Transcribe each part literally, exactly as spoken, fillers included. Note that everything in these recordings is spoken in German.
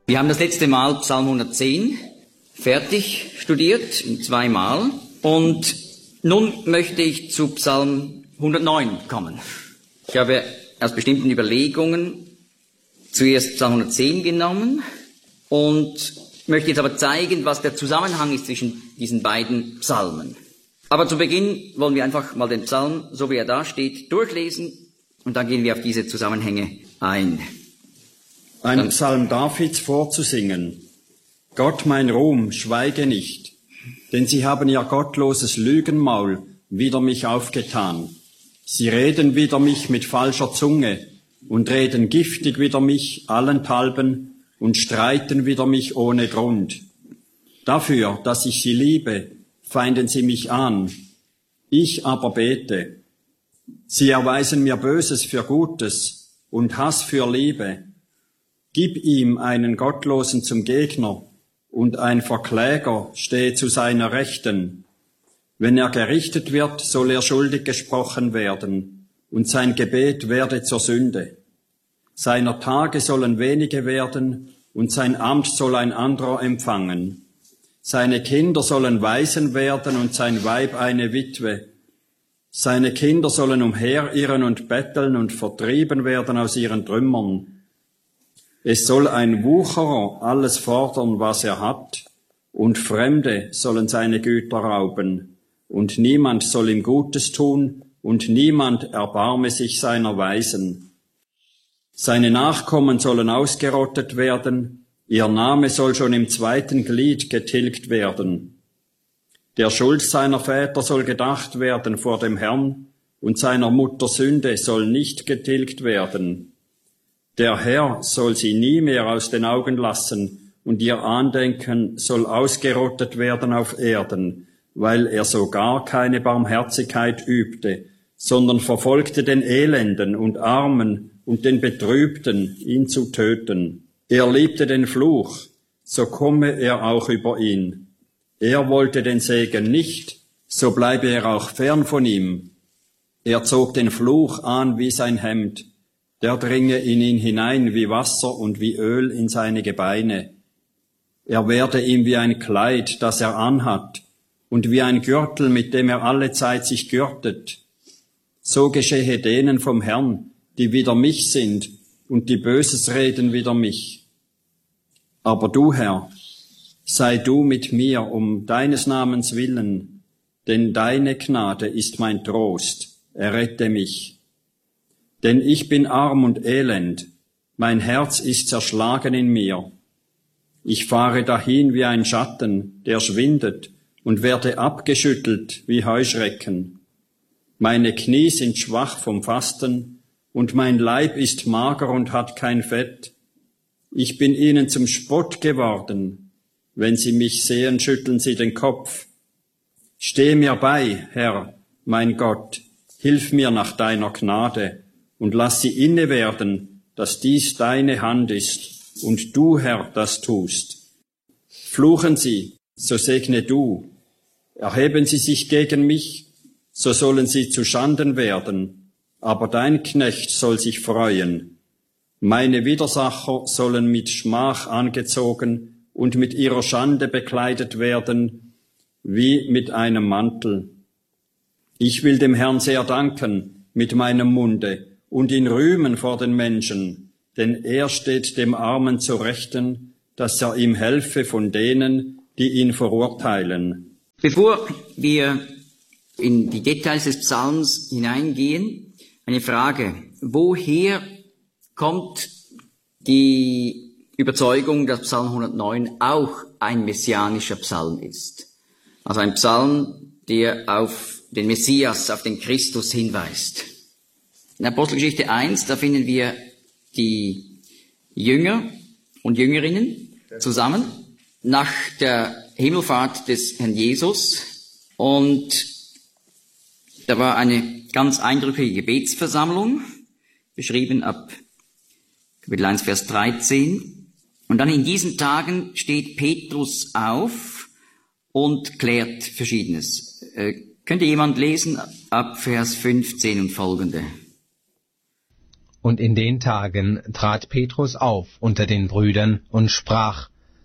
Wir haben das letzte Mal Psalm hundertzehn fertig studiert, in zweimal. Und nun möchte ich zu Psalm hundertneun kommen. Ich habe aus bestimmten Überlegungen zuerst Psalm hundertzehn genommen und möchte jetzt aber zeigen, was der Zusammenhang ist zwischen diesen beiden Psalmen. Aber zu Beginn wollen wir einfach mal den Psalm, so wie er da steht, durchlesen und dann gehen wir auf diese Zusammenhänge ein. Ein dann Psalm Davids vorzusingen. Gott, mein Ruhm, schweige nicht, denn sie haben ihr gottloses Lügenmaul wider mich aufgetan. Sie reden wider mich mit falscher Zunge und reden giftig wider mich allenthalben und streiten wider mich ohne Grund. Dafür, dass ich sie liebe, feinden sie mich an. Ich aber bete. Sie erweisen mir Böses für Gutes und Hass für Liebe. Gib ihm einen Gottlosen zum Gegner und ein Verkläger stehe zu seiner Rechten. Wenn er gerichtet wird, soll er schuldig gesprochen werden und sein Gebet werde zur Sünde. Seiner Tage sollen wenige werden und sein Amt soll ein anderer empfangen. Seine Kinder sollen Waisen werden und sein Weib eine Witwe. Seine Kinder sollen umherirren und betteln und vertrieben werden aus ihren Trümmern. Es soll ein Wucherer alles fordern, was er hat, und Fremde sollen seine Güter rauben. Und niemand soll ihm Gutes tun, und niemand erbarme sich seiner Weisen. Seine Nachkommen sollen ausgerottet werden, ihr Name soll schon im zweiten Glied getilgt werden. Der Schuld seiner Väter soll gedacht werden vor dem Herrn, und seiner Mutter Sünde soll nicht getilgt werden. Der Herr soll sie nie mehr aus den Augen lassen, und ihr Andenken soll ausgerottet werden auf Erden, weil er so gar keine Barmherzigkeit übte, sondern verfolgte den Elenden und Armen und den Betrübten, ihn zu töten. Er liebte den Fluch, so komme er auch über ihn. Er wollte den Segen nicht, so bleibe er auch fern von ihm. Er zog den Fluch an wie sein Hemd, der dringe in ihn hinein wie Wasser und wie Öl in seine Gebeine. Er werde ihm wie ein Kleid, das er anhat, und wie ein Gürtel, mit dem er alle Zeit sich gürtet. So geschehe denen vom Herrn, die wider mich sind und die Böses reden wider mich. Aber du, Herr, sei du mit mir um deines Namens willen, denn deine Gnade ist mein Trost, errette mich. Denn ich bin arm und elend, mein Herz ist zerschlagen in mir. Ich fahre dahin wie ein Schatten, der schwindet, und werde abgeschüttelt wie Heuschrecken. Meine Knie sind schwach vom Fasten, und mein Leib ist mager und hat kein Fett. Ich bin ihnen zum Spott geworden. Wenn sie mich sehen, schütteln sie den Kopf. Steh mir bei, Herr, mein Gott, hilf mir nach deiner Gnade, und lass sie inne werden, dass dies deine Hand ist, und du, Herr, das tust. Fluchen sie, so segne du. Erheben sie sich gegen mich, so sollen sie zu Schanden werden. Aber dein Knecht soll sich freuen. Meine Widersacher sollen mit Schmach angezogen und mit ihrer Schande bekleidet werden, wie mit einem Mantel. Ich will dem Herrn sehr danken mit meinem Munde und ihn rühmen vor den Menschen, denn er steht dem Armen zur Rechten, dass er ihm helfe von denen, die ihn verurteilen. Bevor wir in die Details des Psalms hineingehen, eine Frage. Woher kommt die Überzeugung, dass Psalm hundertneun auch ein messianischer Psalm ist? Also ein Psalm, der auf den Messias, auf den Christus hinweist. In Apostelgeschichte eins, da finden wir die Jünger und Jüngerinnen zusammen nach der Himmelfahrt des Herrn Jesus, und da war eine ganz eindrückliche Gebetsversammlung, beschrieben ab Kapitel eins, Vers dreizehn. Und dann in diesen Tagen steht Petrus auf und klärt Verschiedenes. Äh, könnte jemand lesen ab Vers fünfzehn und folgende? Und in den Tagen trat Petrus auf unter den Brüdern und sprach,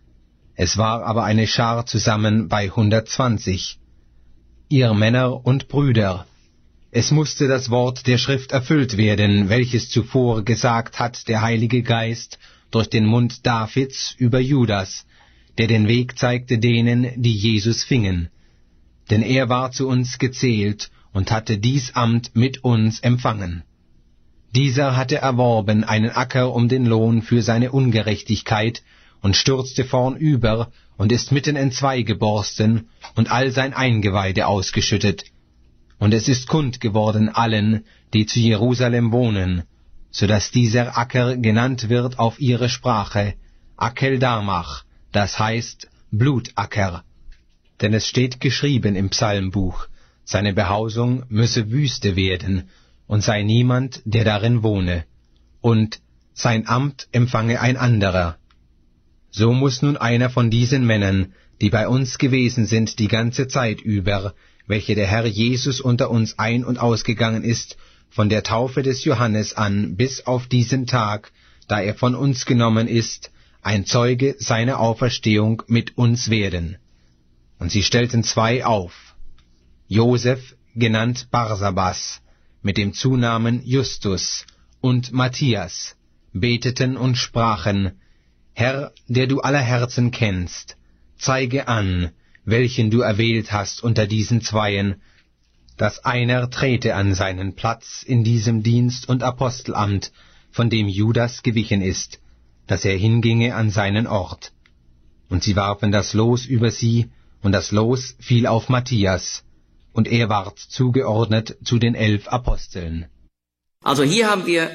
es war aber eine Schar zusammen bei hundertzwanzig. Ihr Männer und Brüder, es musste das Wort der Schrift erfüllt werden, welches zuvor gesagt hat der Heilige Geist durch den Mund Davids über Judas, der den Weg zeigte denen, die Jesus fingen. Denn er war zu uns gezählt und hatte dies Amt mit uns empfangen. Dieser hatte erworben einen Acker um den Lohn für seine Ungerechtigkeit und stürzte vornüber und ist mitten entzwei geborsten und all sein Eingeweide ausgeschüttet. Und es ist kund geworden allen, die zu Jerusalem wohnen, so dass dieser Acker genannt wird auf ihre Sprache Akeldamach, das heißt Blutacker. Denn es steht geschrieben im Psalmbuch, seine Behausung müsse Wüste werden, und sei niemand, der darin wohne, und sein Amt empfange ein anderer. So muß nun einer von diesen Männern, die bei uns gewesen sind die ganze Zeit über, welche der Herr Jesus unter uns ein- und ausgegangen ist, von der Taufe des Johannes an bis auf diesen Tag, da er von uns genommen ist, ein Zeuge seiner Auferstehung mit uns werden. Und sie stellten zwei auf, Josef, genannt Barsabas, mit dem Zunamen Justus, und Matthias, beteten und sprachen, Herr, der du aller Herzen kennst, zeige an, welchen du erwählt hast unter diesen Zweien, dass einer trete an seinen Platz in diesem Dienst und Apostelamt, von dem Judas gewichen ist, dass er hinginge an seinen Ort. Und sie warfen das Los über sie, und das Los fiel auf Matthias, und er ward zugeordnet zu den elf Aposteln. Also hier haben wir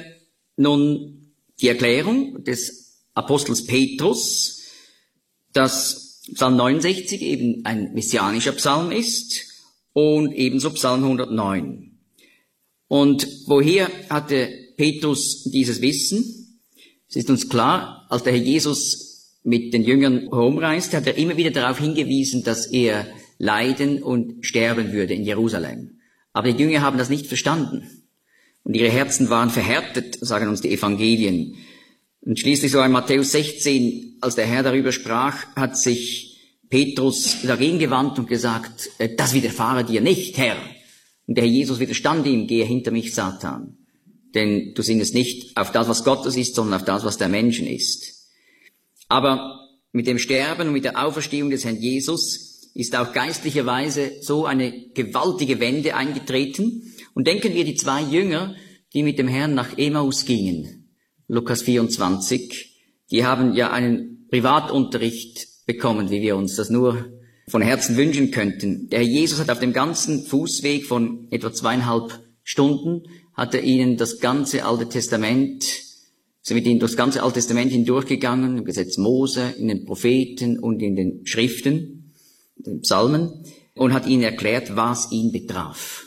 nun die Erklärung des Apostels Petrus, dass Psalm neunundsechzig eben ein messianischer Psalm ist und ebenso Psalm hundertneun. Und woher hatte Petrus dieses Wissen? Es ist uns klar, als der Herr Jesus mit den Jüngern herumreiste, hat er immer wieder darauf hingewiesen, dass er leiden und sterben würde in Jerusalem. Aber die Jünger haben das nicht verstanden. Und ihre Herzen waren verhärtet, sagen uns die Evangelien. Und schließlich sogar in Matthäus sechzehn, als der Herr darüber sprach, hat sich Petrus dagegen gewandt und gesagt, das widerfahre dir nicht, Herr. Und der Herr Jesus widerstand ihm, gehe hinter mich, Satan. Denn du sinnest nicht auf das, was Gottes ist, sondern auf das, was der Menschen ist. Aber mit dem Sterben und mit der Auferstehung des Herrn Jesus ist auch geistlicherweise so eine gewaltige Wende eingetreten. Und denken wir die zwei Jünger, die mit dem Herrn nach Emmaus gingen, Lukas vierundzwanzig, die haben ja einen Privatunterricht bekommen, wie wir uns das nur von Herzen wünschen könnten. Der Herr Jesus hat auf dem ganzen Fußweg von etwa zweieinhalb Stunden, hat er ihnen das ganze Alte Testament, sind mit ihnen durch das ganze Alte Testament hindurchgegangen, im Gesetz Mose, in den Propheten und in den Schriften, den Psalmen, und hat ihnen erklärt, was ihn betraf.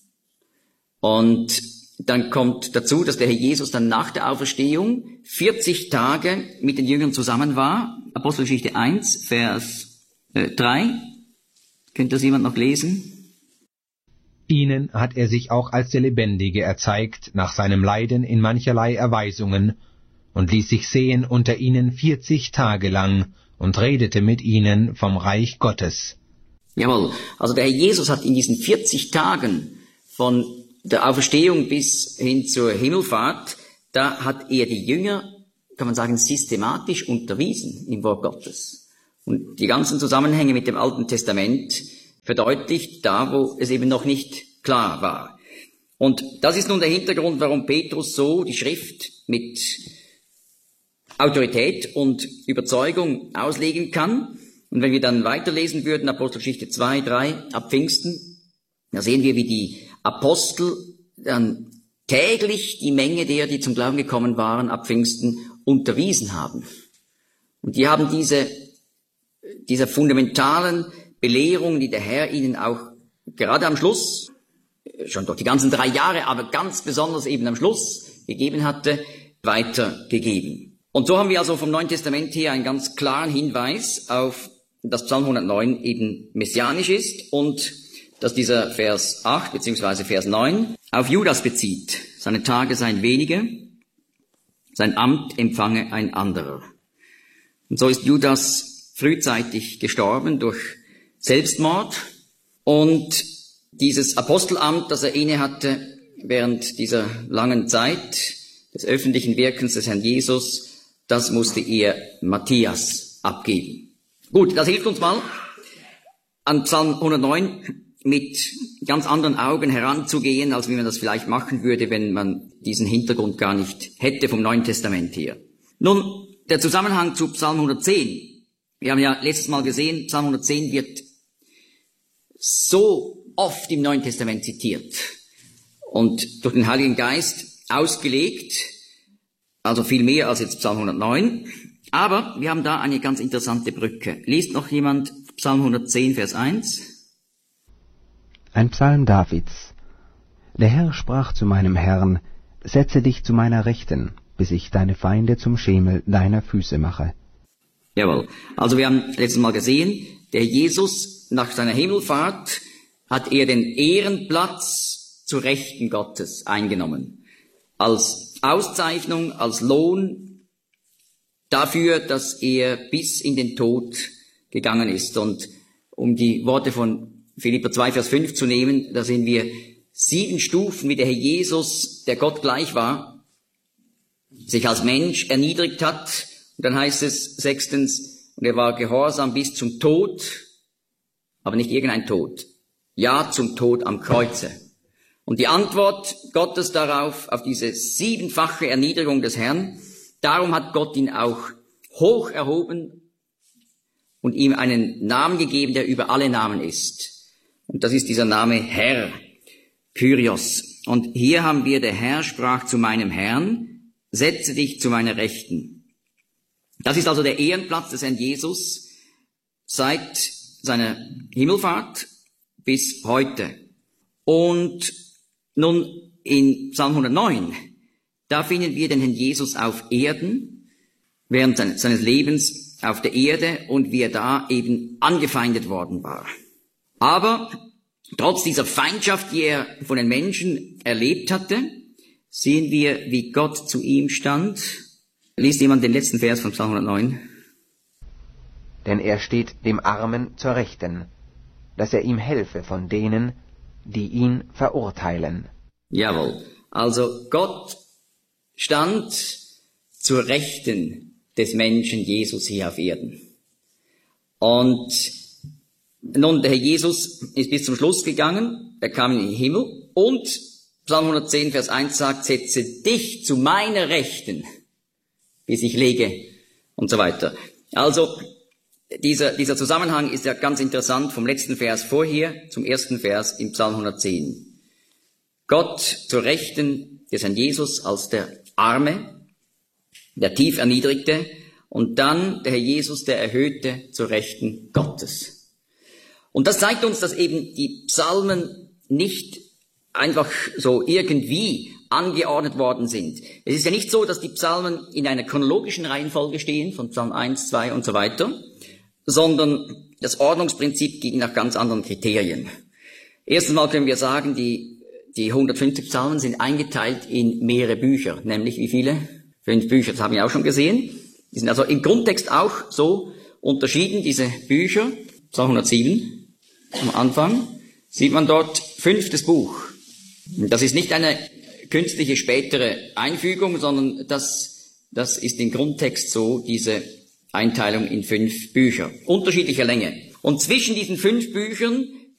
Und dann kommt dazu, dass der Herr Jesus dann nach der Auferstehung vierzig Tage mit den Jüngern zusammen war. Apostelgeschichte eins, Vers äh, drei. Könnte das jemand noch lesen? Ihnen hat er sich auch als der Lebendige erzeigt, nach seinem Leiden in mancherlei Erweisungen, und ließ sich sehen unter ihnen vierzig Tage lang und redete mit ihnen vom Reich Gottes. Jawohl, also der Herr Jesus hat in diesen vierzig Tagen von der Auferstehung bis hin zur Himmelfahrt, da hat er die Jünger, kann man sagen, systematisch unterwiesen im Wort Gottes. Und die ganzen Zusammenhänge mit dem Alten Testament verdeutlicht, da wo es eben noch nicht klar war. Und das ist nun der Hintergrund, warum Petrus so die Schrift mit Autorität und Überzeugung auslegen kann. Und wenn wir dann weiterlesen würden, Apostelgeschichte zwei, drei, ab Pfingsten, da sehen wir, wie die Apostel dann täglich die Menge derer, die zum Glauben gekommen waren, ab Pfingsten unterwiesen haben. Und die haben diese, dieser fundamentalen Belehrung, die der Herr ihnen auch gerade am Schluss, schon durch die ganzen drei Jahre, aber ganz besonders eben am Schluss gegeben hatte, weitergegeben. Und so haben wir also vom Neuen Testament her einen ganz klaren Hinweis auf, dass Psalm hundertneun eben messianisch ist und dass dieser Vers acht bzw. Vers neun auf Judas bezieht. Seine Tage seien wenige sein Amt empfange ein anderer. Und so ist Judas frühzeitig gestorben durch Selbstmord, und dieses Apostelamt, das er innehatte während dieser langen Zeit des öffentlichen Wirkens des Herrn Jesus, das musste er Matthias abgeben. Gut, das hilft uns mal, an Psalm hundertneun mit ganz anderen Augen heranzugehen, als wie man das vielleicht machen würde, wenn man diesen Hintergrund gar nicht hätte vom Neuen Testament her. Nun, der Zusammenhang zu Psalm hundertzehn. Wir haben ja letztes Mal gesehen, Psalm hundertzehn wird so oft im Neuen Testament zitiert und durch den Heiligen Geist ausgelegt, also viel mehr als jetzt Psalm hundertneun. Aber wir haben da eine ganz interessante Brücke. Liest noch jemand Psalm hundertzehn, Vers eins? Ein Psalm Davids. Der Herr sprach zu meinem Herrn, setze dich zu meiner Rechten, bis ich deine Feinde zum Schemel deiner Füße mache. Jawohl. Also wir haben letztes Mal gesehen, der Jesus nach seiner Himmelfahrt hat er den Ehrenplatz zur Rechten Gottes eingenommen. Als Auszeichnung, als Lohn dafür, dass er bis in den Tod gegangen ist. Und um die Worte von Philipper zwei, Vers fünf zu nehmen, da sehen wir sieben Stufen, wie der Herr Jesus, der Gott gleich war, sich als Mensch erniedrigt hat. Und dann heißt es sechstens, und er war gehorsam bis zum Tod, aber nicht irgendein Tod. Ja, zum Tod am Kreuze. Und die Antwort Gottes darauf, auf diese siebenfache Erniedrigung des Herrn, darum hat Gott ihn auch hoch erhoben und ihm einen Namen gegeben, der über alle Namen ist. Und das ist dieser Name Herr, Kyrios. Und hier haben wir, der Herr sprach zu meinem Herrn, setze dich zu meiner Rechten. Das ist also der Ehrenplatz des Herrn Jesus seit seiner Himmelfahrt bis heute. Und nun in Psalm hundertneun, da finden wir den Herrn Jesus auf Erden, während seines Lebens auf der Erde, und wie er da eben angefeindet worden war. Aber trotz dieser Feindschaft, die er von den Menschen erlebt hatte, sehen wir, wie Gott zu ihm stand. Liest jemand den letzten Vers von Psalm hundertneun? Denn er steht dem Armen zur Rechten, dass er ihm helfe von denen, die ihn verurteilen. Jawohl. Also Gott stand zur Rechten des Menschen Jesus hier auf Erden. Und nun, der Herr Jesus ist bis zum Schluss gegangen, er kam in den Himmel, und Psalm hundertzehn, Vers eins sagt, setze dich zu meiner Rechten, bis ich lege, und so weiter. Also, dieser, dieser Zusammenhang ist ja ganz interessant vom letzten Vers vorher zum ersten Vers im Psalm hundertzehn. Gott zur Rechten des Herrn Jesus als der Arme, der tief Erniedrigte, und dann der Herr Jesus, der Erhöhte, zur Rechten Gottes. Und das zeigt uns, dass eben die Psalmen nicht einfach so irgendwie angeordnet worden sind. Es ist ja nicht so, dass die Psalmen in einer chronologischen Reihenfolge stehen, von Psalm eins, zwei und so weiter, sondern das Ordnungsprinzip ging nach ganz anderen Kriterien. Erstens mal können wir sagen, die, die hundertfünfzig Psalmen sind eingeteilt in mehrere Bücher, nämlich wie viele? Fünf Bücher, das haben wir auch schon gesehen. Die sind also im Grundtext auch so unterschieden, diese Bücher. Psalm hundertsieben, am Anfang, sieht man dort fünftes Buch. Das ist nicht eine künstliche spätere Einfügung, sondern das, das ist im Grundtext so, diese Einteilung in fünf Bücher, unterschiedlicher Länge. Und zwischen diesen fünf Büchern